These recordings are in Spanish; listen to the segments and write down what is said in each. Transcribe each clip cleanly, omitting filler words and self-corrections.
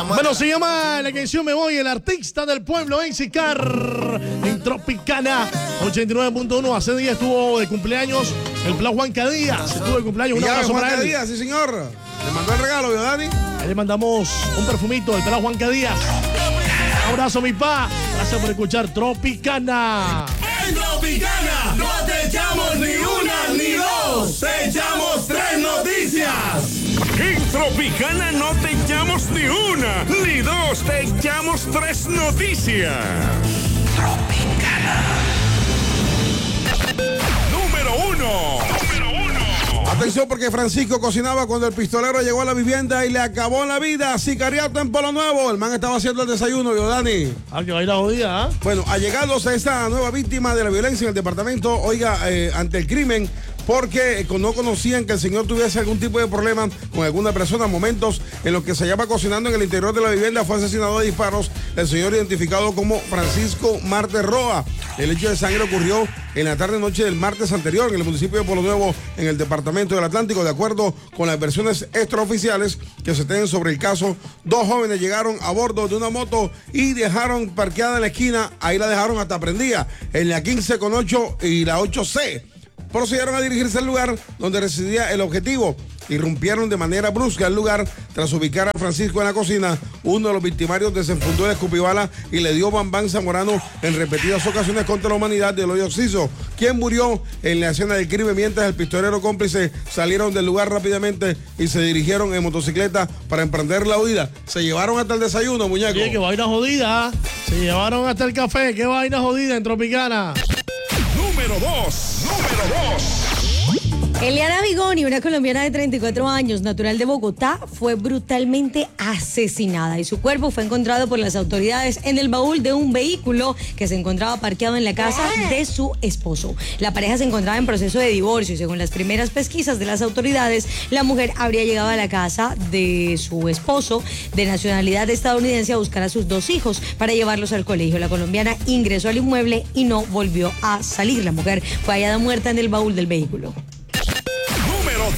Bueno, se llama la canción Me Voy, el artista del pueblo, Enzicar, en Tropicana 89.1. Hace día estuvo de cumpleaños el Plan Juanca Díaz. Estuvo de cumpleaños. Un abrazo para él. Díaz, sí, señor. Le mandó el regalo, ¿vio, Dani? Ahí le mandamos un perfumito del Plan Juanca Díaz. Un abrazo, mi pa. Gracias por escuchar Tropicana. En Tropicana no te echamos ni una ni dos, te echamos 3 noticias. En Tropicana no te echamos ni una ni dos, te echamos 3 noticias. Tropicana. Número 1. Atención, porque Francisco cocinaba cuando el pistolero llegó a la vivienda y le acabó la vida. Sicariato en Polo Nuevo. El man estaba haciendo el desayuno, ¿vio, Dani? Que va a ir la jodida, ¿ah? Bueno, allegados a esta nueva víctima de la violencia en el departamento, oiga, ante el crimen, porque no conocían que el señor tuviese algún tipo de problema con alguna persona. Momentos en los que se hallaba cocinando en el interior de la vivienda, fue asesinado a disparos el señor identificado como Francisco Marte Roa. El hecho de sangre ocurrió en la tarde-noche del martes anterior en el municipio de Polo Nuevo, en el departamento del Atlántico. De acuerdo con las versiones extraoficiales que se tienen sobre el caso, 2 jóvenes llegaron a bordo de una moto y dejaron parqueada en la esquina. Ahí la dejaron hasta prendida, en la 15 con 8 y la 8C. Procedieron a dirigirse al lugar donde residía el objetivo. Irrumpieron de manera brusca el lugar. Tras ubicar a Francisco en la cocina, uno de los victimarios desenfundó el escupibala y le dio bambán zamorano en repetidas ocasiones contra la humanidad del hoyo Oxiso, quien murió en la escena del crimen, mientras el pistolero cómplice salieron del lugar rápidamente y se dirigieron en motocicleta para emprender la huida. Se llevaron hasta el desayuno, muñeco. Sí, qué vaina jodida. Se llevaron hasta el café. Qué vaina jodida en Tropicana. Número 2. Eliana Vigoni, una colombiana de 34 años, natural de Bogotá, fue brutalmente asesinada y su cuerpo fue encontrado por las autoridades en el baúl de un vehículo que se encontraba parqueado en la casa de su esposo. La pareja se encontraba en proceso de divorcio y según las primeras pesquisas de las autoridades, la mujer habría llegado a la casa de su esposo de nacionalidad estadounidense a buscar a sus 2 hijos para llevarlos al colegio. La colombiana ingresó al inmueble y no volvió a salir. La mujer fue hallada muerta en el baúl del vehículo. Número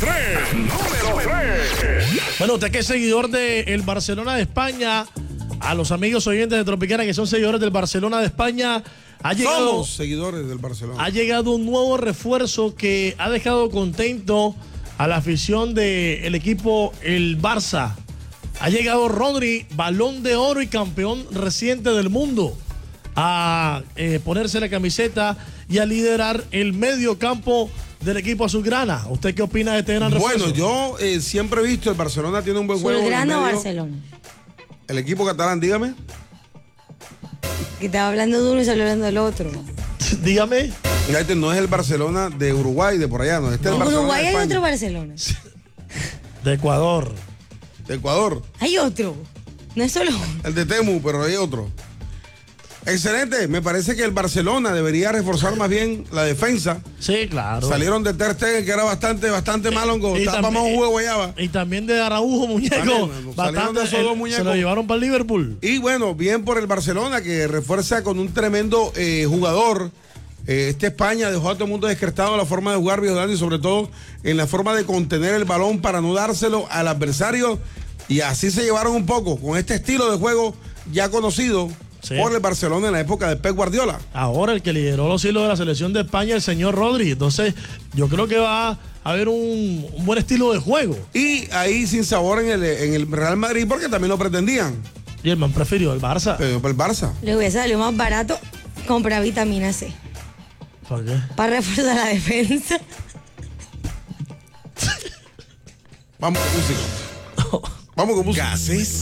3. Bueno, usted que es seguidor del Barcelona de España, a los amigos oyentes de Tropicana que son seguidores del Barcelona de España, Somos seguidores del Barcelona. Ha llegado un nuevo refuerzo que ha dejado contento a la afición del equipo, el Barça. Ha llegado Rodri, Balón de Oro y campeón reciente del mundo, a ponerse la camiseta y a liderar el medio campo del equipo azulgrana. ¿Usted qué opina de este gran refuerzo? Bueno, yo siempre he visto el Barcelona tiene un buen juego. ¿Azulgrana o Barcelona? El equipo catalán, dígame. Que estaba hablando de uno y salió hablando del otro. Dígame. Este no es el Barcelona de Uruguay, de por allá, no. Este es el Barcelona Uruguay de hay España. otro Barcelona. De Ecuador. De Ecuador. Hay otro. No es solo uno. El de Temu, pero hay otro. Excelente, me parece que el Barcelona debería reforzar más bien la defensa. Sí, claro. Salieron de Ter Stegen, que era bastante malongo. Estaba más un juego guayaba. Y también de Araujo, muñeco. También, salieron de esos 2 muñecos. Se lo llevaron para el Liverpool. Y bueno, bien por el Barcelona, que refuerza con un tremendo jugador. España dejó a todo el mundo descrestado la forma de jugar, Dani, sobre todo en la forma de contener el balón para no dárselo al adversario. Y así se llevaron un poco con este estilo de juego ya conocido. Sí. Por el Barcelona en la época de Pep Guardiola. Ahora el que lideró los hilos de la selección de España, el señor Rodri. Entonces yo creo que va a haber un buen estilo de juego. Y ahí sin sabor en el Real Madrid, porque también lo pretendían. Y el man prefirió el Barça. Pero el Barça. Le hubiese salido más barato comprar vitamina C. ¿Por qué? Para reforzar la defensa. Vamos con música. Vamos con música. Gases